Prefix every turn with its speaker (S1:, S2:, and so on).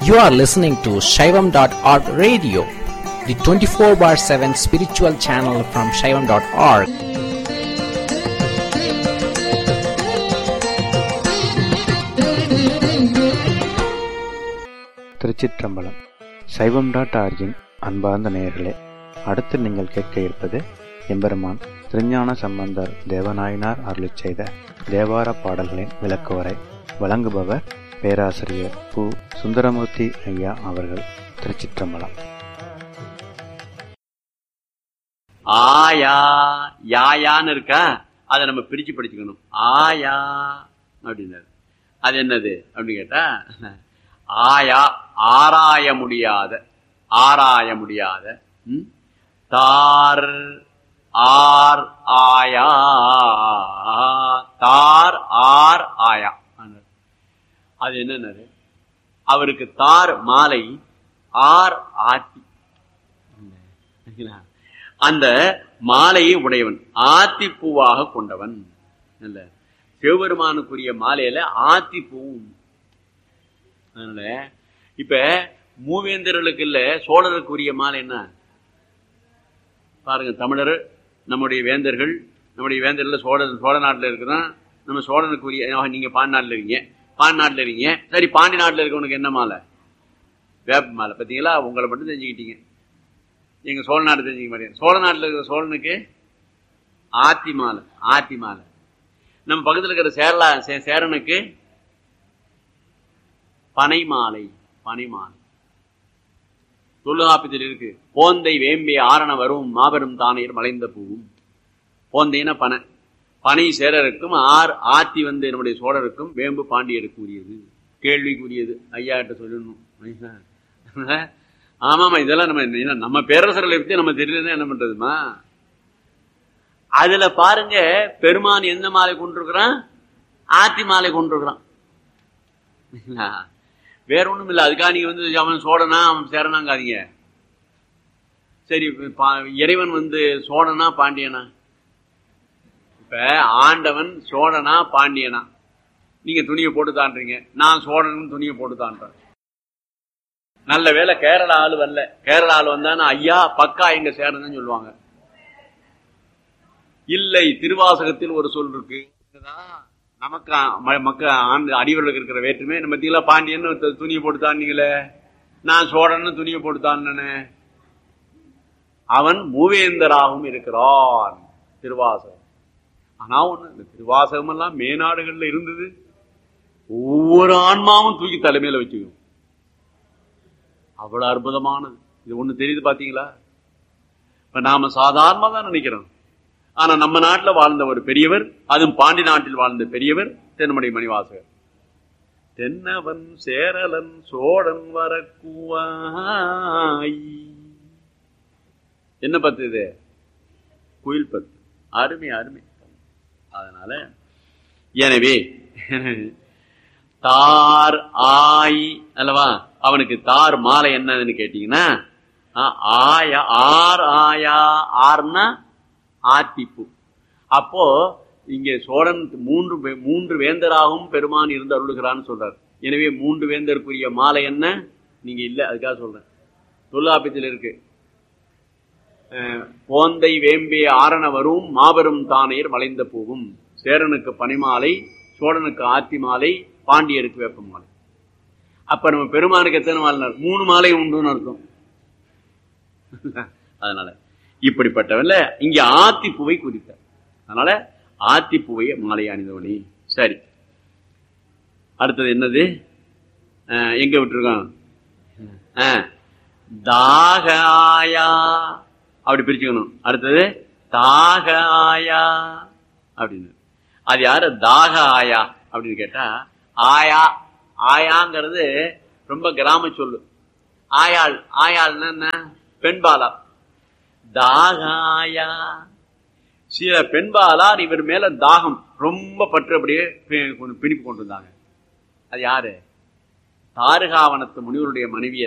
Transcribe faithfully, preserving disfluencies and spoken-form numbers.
S1: You are listening to Shaivam dot org radio, the twenty-four bar seven spiritual channel from Shaivam dot org.
S2: திருச்சிற்றம்பலம். சைவம் dot origin அன்பார்ந்த நேயர்களே, அடுத்து நீங்கள் கேட்க இருப்பது எம்பெருமான் திருஞான சம்பந்தர் தேவநாயனார் அருளிச் செய்த தேவார பாடல்களின் விளக்குவரை. வழங்குபவர் பேராசிரியர் பு. சுந்தரமூர்த்தி ஐயா அவர்கள். திருச்சிற்றம்பலம்.
S3: ஆயா யாயான்னு இருக்கா, அதை நம்ம பிரிச்சு படிச்சுக்கணும். ஆயா அப்படின்னாரு. அது என்னது அப்படின்னு கேட்டா, ஆயா ஆராய முடியாத, ஆராய முடியாத. தார் ஆர் ஆயா, தார் ஆர் ஆயா. அது என்ன, அவருக்கு தார் மாலை, ஆர் ஆத்தி. அந்த மாலையை உடையவன், ஆத்தி பூவாக கொண்டவன். சிவபெருமானுக்குரிய மாலையில ஆத்தி பூவும். அதனால இப்ப மூவேந்தர்களுக்கு இல்ல, சோழருக்குரிய மாலை என்ன பாருங்க. தமிழர் நம்முடைய வேந்தர்கள், நம்முடைய வேந்தர்கள் சோழ சோழ நாட்டில் இருக்குதான். நம்ம சோழனுக்குரிய, நீங்க பாண்டி நாட்டில் இருக்கீங்க, பாண்டி நாட்டில் இருக்கீங்க, சரி பாண்டி நாட்டில் இருக்கவனுக்கு என்ன மாலை? வேப்ப மாலை. பார்த்தீங்களா, உங்களை மட்டும் தெரிஞ்சுக்கிட்டீங்க, எங்க சோழ நாட்டு தெரிஞ்சுக்க மாட்டேங்க. சோழ நாட்டில் இருக்கிற சோழனுக்கு ஆத்தி மாலை, ஆத்தி மாலை. நம்ம பக்கத்தில் இருக்கிற சேரலா சேரனுக்கு பனை மாலை, பனை மாலை. தொல்காப்பியத்தில் இருக்கு, போந்தை வேம்பே ஆரண வரும் மாபெரும் தானையர் மலைந்த பூவும். போந்தைன்னா பனை, பனை சேரருக்கும் ஆர் ஆத்தி வந்து நம்முடைய சோழருக்கும், வேம்பு பாண்டியருக்கு உரியது. கேள்விக்குரியது, ஐயா கிட்ட சொல்லணும். ஆமாமா, இதெல்லாம் நம்ம நம்ம பேரரசர்களை பத்தி நம்ம தெரியலன்னா என்ன பண்றதுமா? அதுல பாருங்க, பெருமான் எந்த மாலை கொண்டிருக்கிறான்? ஆத்தி மாலை கொண்டிருக்கிறான். வேற ஒண்ணும் இல்லை. அதுக்காக நீங்க வந்து அவன் சோழனா அவன் சேரனாங்காதீங்க. சரி, இறைவன் வந்து சோழனா பாண்டியனா? இப்ப ஆண்டவன் சோழனா பாண்டியனா? நீங்க துணியை போட்டு தான்றீங்க, நான் சோழனும் துணியை போட்டு தான்றேன். நல்ல வேலை கேரளா ஆளு வரல. கேரளா ஆளு வந்தானா ஐயா பக்கா எங்க சேரன்னு சொல்லுவாங்க. இல்லை, திருவாசகத்தில் ஒரு சொல் இருக்கு. நமக்கு மக்கள் அடிவர்களுக்கு இருக்கிற வேற்றுமே. நம்ம பத்திங்களா, பாண்டியன்னு துணியை போட்டு தானீங்களே, நான் சோழன்னு துணியை போட்டு தானே. அவன் மூவேந்தராகவும் இருக்கிறான். திருவாசகம். ஆனா ஒண்ணு, இந்த திருவாசகம் எல்லாம் மேநாடுகள்ல இருந்தது. ஒவ்வொரு ஆன்மாவும் தூக்கி தலைமையில வச்சுக்கும். அவ்வளவு அற்புதமானது. இது ஒண்ணு தெரியுது பாத்தீங்களா? இப்ப நாம சாதாரணமா தான் நினைக்கிறோம். ஆனா நம்ம நாட்டுல வாழ்ந்த ஒரு பெரியவர், அதுவும் பாண்டி நாட்டில் வாழ்ந்த பெரியவர் தென்மணி மணிவாசகர். தென்னவன் சேரலன் சோழன் வரக்குவாய். என்ன பத்து இது? குயில் பத்து. அருமை அருமை. அதனால எனவே தார் ஆய் அல்லவா, அவனுக்கு தார் மாலை என்னன்னு கேட்டீங்கன்னா, ஆயா ஆர் ஆயா. ஆர்னா ஆத்திப்பூ. அப்போ இங்கே சோழன் மூன்று மூன்று வேந்தராகவும் பெருமான் இருந்து அருளுகிறான்னு சொல்றார். எனவே மூன்று வேந்தருக்குரிய மாலை என்ன நீங்க இல்ல, அதுக்காக சொல்றேன். தொல்காப்பியத்தில் இருக்கு, போந்தை வேம்பே ஆரண வரும் மாபெரும் தானையர் மலைந்த பூவும். சேரனுக்கு பனிமாலை, சோழனுக்கு ஆத்தி மாலை, பாண்டியருக்கு வேப்ப மாலை. அப்ப நம்ம பெருமானுக்கு எத்தனை மாலை? மூணு மாலை உண்டுன்னு அர்த்தம். அதனால இப்படிப்பட்டவன்ல இங்க ஆத்திப்பூவை குறித்தார். அதனால ஆத்திப்பூவை மாலை அணிந்தவனி. சரி, அடுத்தது என்னது? எங்க விட்டுருக்கோம்? தாகாயா அப்படி பிரிச்சுக்கணும். அடுத்தது தாகாயா அப்படின்னு. அது யாரு? தாக ஆயா அப்படின்னு கேட்டா, ஆயா ஆயாங்கிறது ரொம்ப கிராம சொல்லு. ஆயாள், ஆயாள்னா என்ன? பெண்பாலா. தாகாயா, சில பெண்பாலார் இவர் மேல தாகம் ரொம்ப பற்று அப்படியே பிணிப்பு கொண்டு வந்தாங்க. அது யாரு? தாருகாவனத்து முனிவருடைய மனைவி